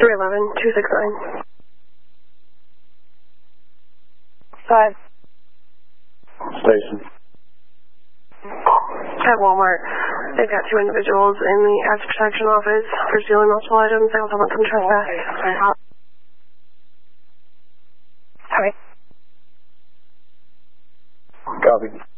311-269. 5. Station. At Walmart, they've got 2 individuals in the asset protection office for stealing multiple items. They also want some trespass. Sorry. Copy.